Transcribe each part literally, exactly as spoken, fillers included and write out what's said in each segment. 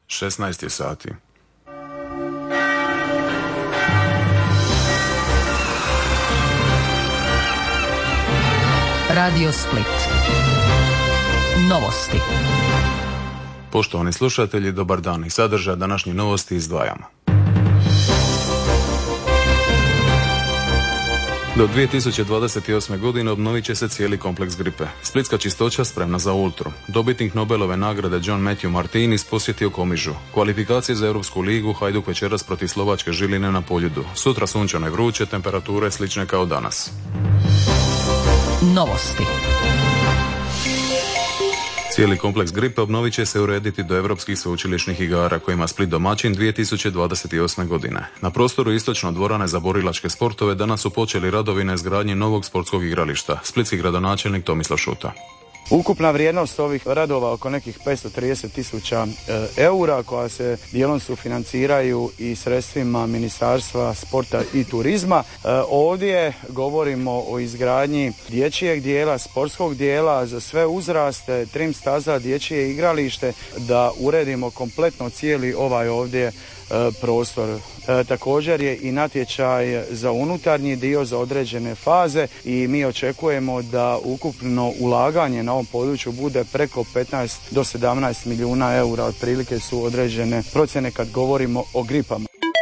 šesnaest je sati. Radio Split. Novosti. Poštovani slušatelji, dobar dan. I sadržaj današnjih novosti izdvajamo. Do dvije tisuće dvadeset osme. godine obnovit će se cijeli kompleks gripe. Splitska čistoća spremna za ultru. Dobitnik Nobelove nagrade John Matthew Martinis posjetio Komižu. Kvalifikacije za Europsku ligu, Hajduk večeras protiv Slovačke Žiline na Poljudu. Sutra sunčano i vruće, temperature slične kao danas. Novosti. Cijeli kompleks gripe obnovit će se urediti do Europskih sveučilišnih igara kojima Split domaćin dvije tisuće dvadeset osme. godine. Na prostoru istočno dvorane za borilačke sportove danas su počeli radovi na izgradnji novog sportskog igrališta. Splitski gradonačelnik Tomislav Šuta. Ukupna vrijednost ovih radova oko nekih petsto trideset tisuća eura koja se dijelom sufinanciraju i sredstvima Ministarstva sporta i turizma. Ovdje govorimo o izgradnji dječjeg dijela, sportskog dijela za sve uzraste, trim staza, dječje igralište, da uredimo kompletno cijeli ovaj ovdje prostor. E, također je i natječaj za unutarnji dio za određene faze i mi očekujemo da ukupno ulaganje na ovom području bude preko petnaest do sedamnaest milijuna eura, otprilike su određene procjene kad govorimo o gripama.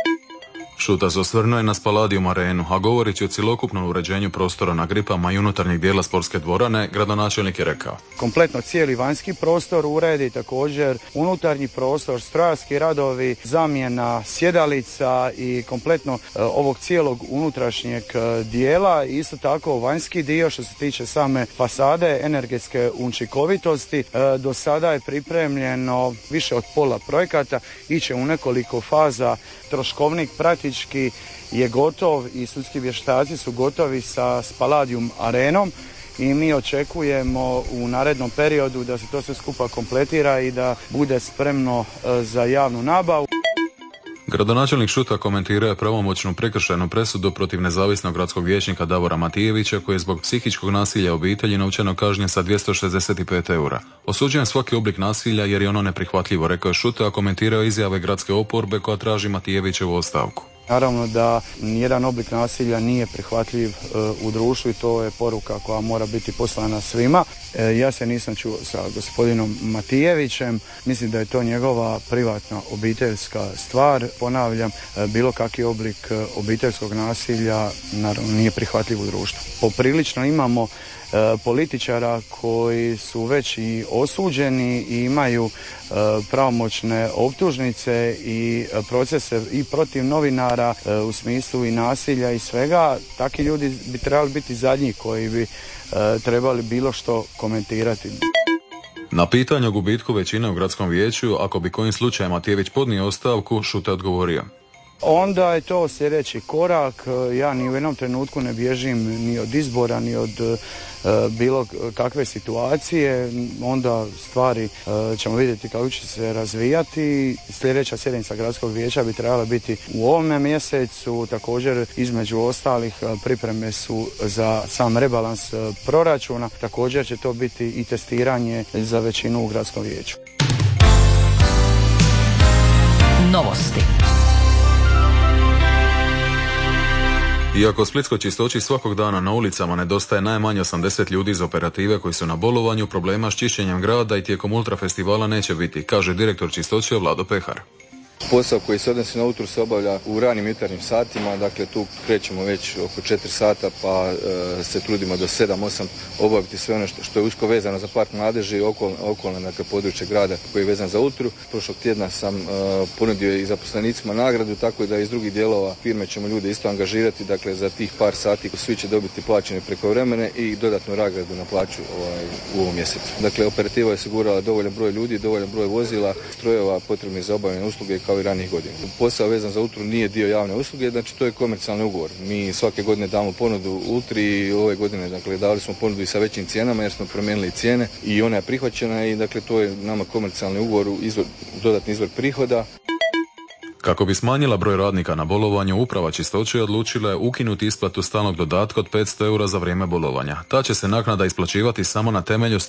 Šuta se osvrnuo je na Spaladium arenu, a govoreći o cjelokupnom uređenju prostora na gripama i unutarnjeg dijela sportske dvorane, gradonačelnik je rekao: kompletno cijeli vanjski prostor uredi, također unutarnji prostor, strojarski radovi, zamjena sjedalica i kompletno e, ovog cijelog unutrašnjeg e, dijela. Isto tako vanjski dio što se tiče same fasade, energetske učinkovitosti. E, do sada je pripremljeno više od pola projekata, iće u nekoliko faza. Troškovnik praktički je gotov i sudski vještaci su gotovi sa Spaladium arenom i mi očekujemo u narednom periodu da se to sve skupa kompletira i da bude spremno za javnu nabavu. Gradonačelnik Šuta komentirao je pravomoćnu prekršajnu presudu protiv nezavisnog gradskog vijećnika Davora Matijevića koji je zbog psihičkog nasilja u obitelji novčano kažnjen sa dvjesto šezdeset pet eura. Osuđujem svaki oblik nasilja jer je ono neprihvatljivo, rekao je Šuta, a komentirao izjave gradske oporbe koja traži Matijevićevu ostavku. Naravno da nijedan oblik nasilja nije prihvatljiv e, u društvu i to je poruka koja mora biti poslana svima. E, ja se nisam čuo sa gospodinom Matijevićem, mislim da je to njegova privatna obiteljska stvar. Ponavljam, e, bilo kakvi oblik e, obiteljskog nasilja naravno nije prihvatljiv u društvu. Poprilično imamo E, političara koji su već i osuđeni i imaju e, pravomoćne optužnice i procese i protiv novinara e, u smislu i nasilja i svega. Takvi ljudi bi trebali biti zadnji koji bi e, trebali bilo što komentirati. Na pitanje o gubitku većine u gradskom vijeću, ako bi kojim slučajem Matijević podnio ostavku, Šuta odgovorio: onda je to sljedeći korak. Ja ni u jednom trenutku ne bježim ni od izbora, ni od e, bilo kakve situacije. Onda stvari e, ćemo vidjeti kako će se razvijati. Sljedeća sjednica gradskog vijeća bi trebala biti u ovome mjesecu. Također, između ostalih, pripreme su za sam rebalans proračuna. Također će to biti i testiranje za većinu u gradskom vijeću. Novosti. Iako Splitskoj čistoći svakog dana na ulicama nedostaje najmanje osamdeset ljudi iz operative koji su na bolovanju, problema s čišćenjem grada i tijekom ultra festivala neće biti, kaže direktor čistoće Vlado Pehar. Posao koji se odnosi na utru se obavlja u ranim jutarnjim satima, dakle tu krećemo već oko četiri sata pa e, se trudimo do sedam osam obaviti sve ono što, što je usko vezano za park mladeži i okol, okolne dakle, područje grada koji je vezan za utru. Prošlog tjedna sam e, ponudio i zaposlenicima nagradu, tako da iz drugih dijelova firme ćemo ljude isto angažirati, dakle za tih par sati svi će dobiti plaćene prekovremene i dodatnu nagradu na plaću ovaj, u ovom mjesecu. Dakle, operativa je osigurala dovoljan broj ljudi, dovoljan broj vozila, strojeva potrebnih za obavljanje usluge kao i ranijih godina. Posao vezan za utru nije dio javne usluge, znači to je komercijalni ugovor. Mi svake godine damo ponudu utri i ove godine dakle dali smo ponudu i sa većim cijenama jer smo promijenili cijene i ona je prihvaćena i dakle to je nama komercijalni ugovor, izvor, dodatni izvor prihoda. Kako bi smanjila broj radnika na bolovanju, uprava čistoće odlučila je ukinuti isplatu stalnog dodatka od petsto eura za vrijeme bolovanja. Ta će se naknada isplaćivati samo na temelju